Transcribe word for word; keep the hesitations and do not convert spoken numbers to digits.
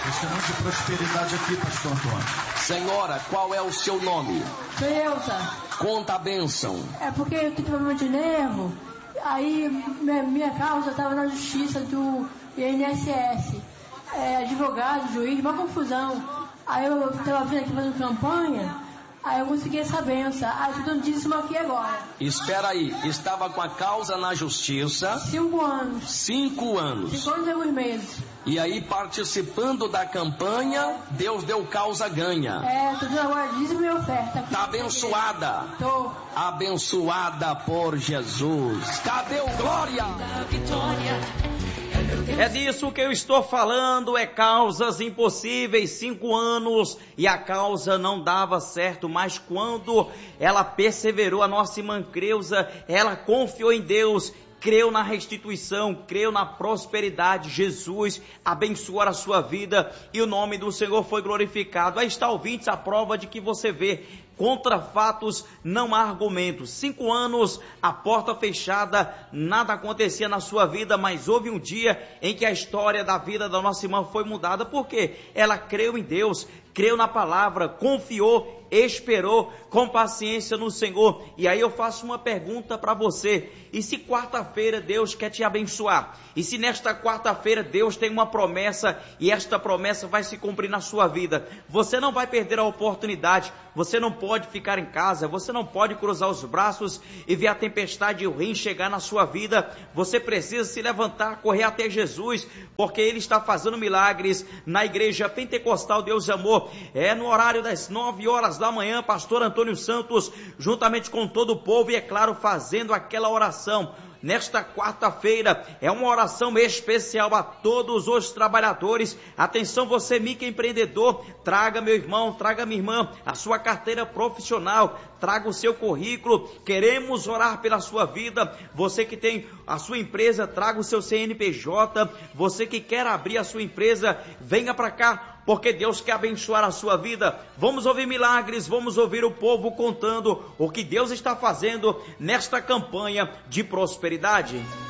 Testemunho de prosperidade aqui, pastor Antônio. Senhora, qual é o seu nome? Elza. Conta a bênção. É porque eu tenho problema de nervo. Aí minha, minha causa estava na justiça do I N S S. É, advogado, juiz, uma confusão. Aí eu estava vindo aqui fazendo campanha. Aí eu consegui essa benção. Aí eu estou dando dízimo aqui agora. Espera aí, estava com a causa na justiça. Cinco anos. Cinco anos. Cinco anos e alguns meses. E aí, participando da campanha, Deus deu causa ganha. É, estou dando agora dízimo e oferta. Está abençoada. Tô. Abençoada por Jesus. Cadê o glória? É disso que eu estou falando, é causas impossíveis, cinco anos, e a causa não dava certo, mas quando ela perseverou, a nossa irmã Creuza, ela confiou em Deus, creu na restituição, creu na prosperidade, Jesus abençoou a sua vida e o nome do Senhor foi glorificado. Aí está, ouvintes, a prova de que você vê, contra fatos não há argumentos. Cinco anos, a porta fechada, nada acontecia na sua vida, mas houve um dia em que a história da vida da nossa irmã foi mudada, porque ela creu em Deus, creu na palavra, confiou, esperou com paciência no Senhor. E aí eu faço uma pergunta para você: e se quarta-feira Deus quer te abençoar? E se nesta quarta-feira Deus tem uma promessa e esta promessa vai se cumprir na sua vida? Você não vai perder a oportunidade, você não pode ficar em casa, você não pode cruzar os braços e ver a tempestade ruim chegar na sua vida. Você precisa se levantar, correr até Jesus, porque Ele está fazendo milagres na igreja pentecostal Deus de Amor. É no horário das nove horas da manhã, pastor Antônio Santos, juntamente com todo o povo, e é claro, fazendo aquela oração. Nesta quarta-feira é uma oração especial a todos os trabalhadores. Atenção, você microempreendedor, traga, meu irmão, traga, minha irmã, a sua carteira profissional, traga o seu currículo, queremos orar pela sua vida. Você que tem a sua empresa, traga o seu C N P J, você que quer abrir a sua empresa, venha para cá, porque Deus quer abençoar a sua vida. Vamos ouvir milagres, vamos ouvir o povo contando o que Deus está fazendo nesta campanha de prosperidade.